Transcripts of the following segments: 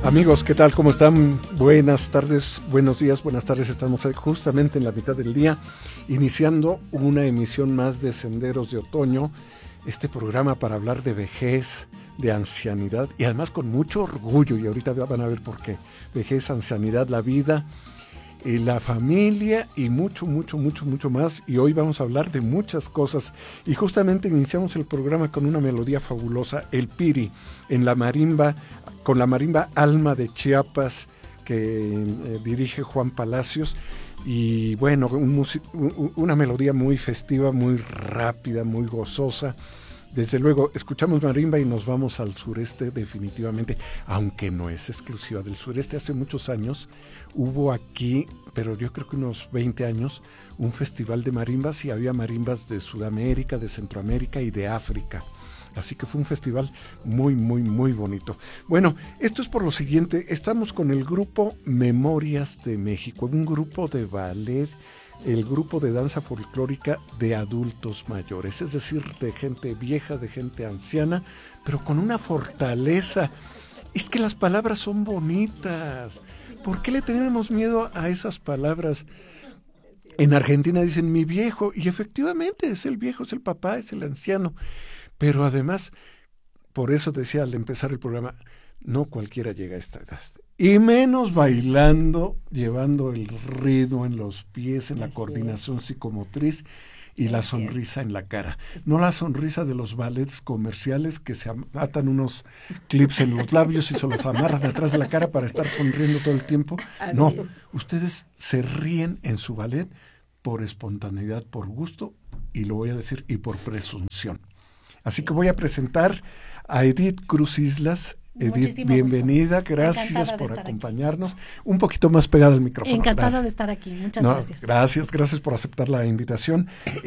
Amigos, ¿qué tal? ¿Cómo están? Buenas tardes, buenos días, buenas tardes. Estamos justamente en la mitad del día, iniciando una emisión más de Senderos de Otoño, este programa para hablar de vejez, de ancianidad y además con mucho orgullo, y ahorita van a ver por qué. Vejez, ancianidad, la vida, la familia y mucho más. Y hoy vamos a hablar de muchas cosas. Y justamente iniciamos el programa con una melodía fabulosa, el Piri, en la marimba, con la marimba Alma de Chiapas, que dirige Juan Palacios. Y bueno, una melodía muy festiva, muy rápida, muy gozosa. Desde luego, escuchamos marimba y nos vamos al sureste definitivamente, aunque no es exclusiva del sureste. Hace muchos años hubo aquí, pero yo creo que unos 20 años, un festival de marimbas, y había marimbas de Sudamérica, de Centroamérica y de África. Así que fue un festival muy bonito. Bueno, esto es por lo siguiente. Estamos con el grupo Memorias de México, un grupo de ballet, el grupo de danza folclórica de adultos mayores, es decir, de gente vieja, de gente anciana, pero con una fortaleza. Es que las palabras son bonitas. ¿Por qué le tenemos miedo a esas palabras? En Argentina dicen mi viejo, y efectivamente es el viejo, es el papá, es el anciano. Pero además, por eso decía al empezar el programa, no cualquiera llega a esta edad. Y menos bailando, llevando el ritmo en los pies, en la coordinación psicomotriz y la sonrisa en la cara. No la sonrisa de los ballets comerciales que se atan unos clips en los labios y se los amarran atrás de la cara para estar sonriendo todo el tiempo. No, ustedes se ríen en su ballet por espontaneidad, por gusto, y lo voy a decir, y por presunción. Así que voy a presentar a Edith Cruz Islas. Edith, muchísimo bienvenida, gusto. Gracias por acompañarnos. Aquí. Un poquito más pegada al micrófono. Encantada de estar aquí, muchas gracias. Gracias por aceptar la invitación.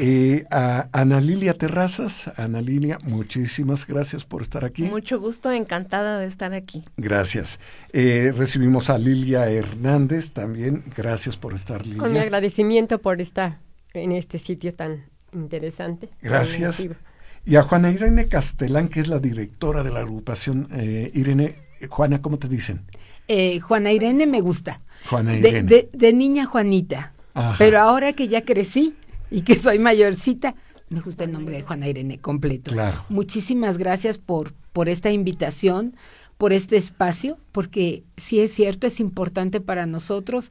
A Ana Lilia Terrazas. Ana Lilia, muchísimas gracias por estar aquí. Mucho gusto, encantada de estar aquí. Gracias. Recibimos a Lilia Hernández también, gracias por estar, Lilia. Con mi agradecimiento por estar en este sitio tan interesante. Gracias. Y a Juana Irene Castelán, que es la directora de la agrupación. Irene, Juana, ¿cómo te dicen? Juana Irene me gusta. Juana Irene. De niña Juanita. Ajá. Pero ahora que ya crecí y que soy mayorcita, me gusta el nombre de Juana Irene completo. Claro. Muchísimas gracias por esta invitación, por este espacio, porque sí es cierto, es importante para nosotros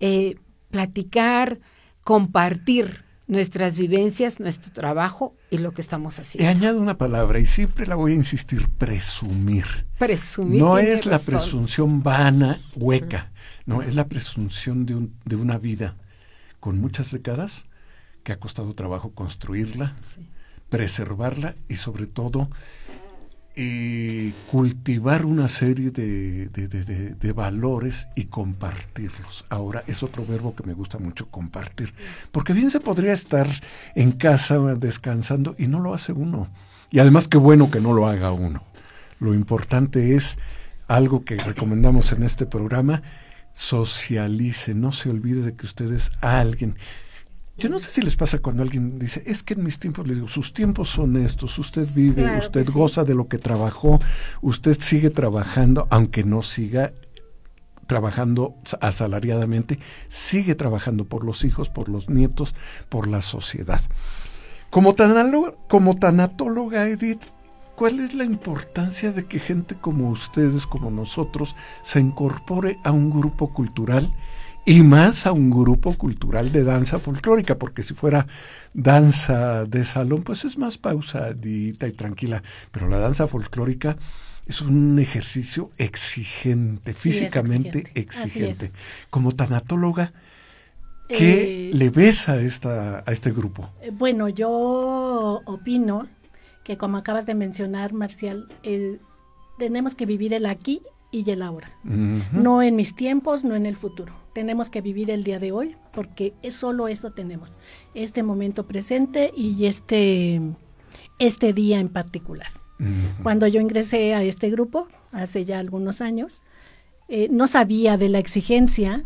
platicar, compartir nuestras vivencias, nuestro trabajo y lo que estamos haciendo. Y añado una palabra, y siempre la voy a insistir, presumir. Presumir. No es la presunción vana, hueca, no, es la presunción de una vida con muchas décadas que ha costado trabajo construirla, preservarla y sobre todo cultivar una serie de valores y compartirlos. Ahora es otro verbo que me gusta mucho, compartir, porque bien se podría estar en casa descansando y no lo hace uno, y además qué bueno que no lo haga uno. Lo importante es algo que recomendamos en este programa: socialice, no se olvide de que usted es alguien. Yo no sé si les pasa cuando alguien dice, es que en mis tiempos, les digo, sus tiempos son estos, usted vive, claro, usted goza de lo que trabajó, usted sigue trabajando, aunque no siga trabajando asalariadamente, sigue trabajando por los hijos, por los nietos, por la sociedad. Como tanatóloga, Edith, ¿cuál es la importancia de que gente como ustedes, como nosotros, se incorpore a un grupo cultural? Y más a un grupo cultural de danza folclórica, porque si fuera danza de salón, pues es más pausadita y tranquila, pero la danza folclórica es un ejercicio exigente, físicamente exigente. Como tanatóloga, ¿qué le ves a este grupo? Bueno, yo opino que, como acabas de mencionar, Marcial, tenemos que vivir el aquí y el ahora. Uh-huh. No en mis tiempos, no en el futuro. Tenemos que vivir el día de hoy, porque solo eso tenemos. Este momento presente y este día en particular. Uh-huh. Cuando yo ingresé a este grupo, hace ya algunos años, no sabía de la exigencia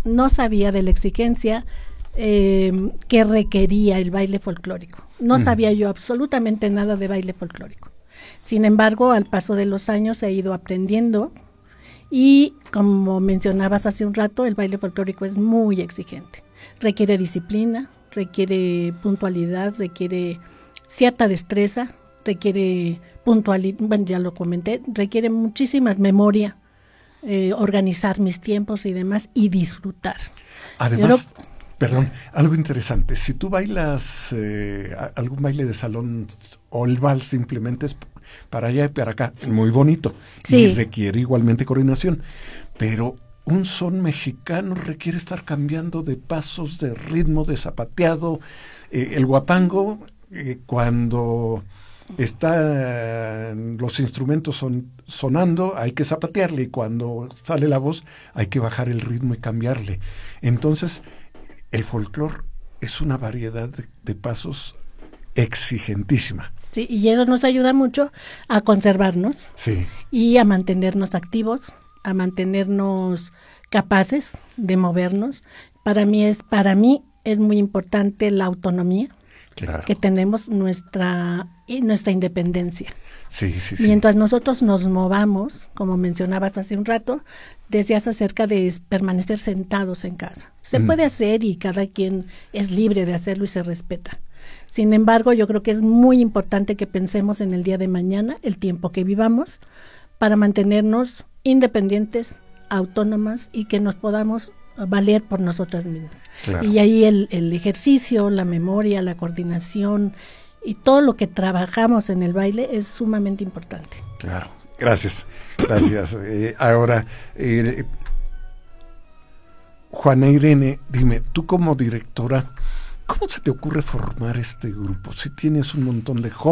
que requería el baile folclórico. No sabía yo absolutamente nada de baile folclórico. Sin embargo, al paso de los años he ido aprendiendo Y como mencionabas hace un rato, el baile folclórico es muy exigente. Requiere disciplina, requiere puntualidad, requiere cierta destreza, requiere puntualidad, bueno, ya lo comenté, requiere muchísimas memoria, organizar mis tiempos y demás, y disfrutar. Además, perdón, algo interesante, si tú bailas algún baile de salón o el vals simplemente es para allá y para acá, muy bonito, sí, y requiere igualmente coordinación, pero un son mexicano requiere estar cambiando de pasos, de ritmo, de zapateado. El guapango, cuando los instrumentos sonando, hay que zapatearle, y cuando sale la voz hay que bajar el ritmo y cambiarle. Entonces, el folclore es una variedad de pasos exigentísima. Sí, y eso nos ayuda mucho a conservarnos, sí, y a mantenernos activos, a mantenernos capaces de movernos. Para mí es muy importante la autonomía, claro, que tenemos, nuestra independencia. Sí. Mientras nosotros nos movamos, como mencionabas hace un rato, decías acerca de permanecer sentados en casa. Se puede hacer y cada quien es libre de hacerlo y se respeta. Sin embargo, yo creo que es muy importante que pensemos en el día de mañana, el tiempo que vivamos, para mantenernos independientes, autónomas, y que nos podamos valer por nosotras mismas. Claro. Y ahí el ejercicio, la memoria, la coordinación y todo lo que trabajamos en el baile es sumamente importante. Claro, gracias. Ahora, Juana Irene, dime, tú como directora, ¿cómo se te ocurre formar este grupo? Si tienes un montón de jóvenes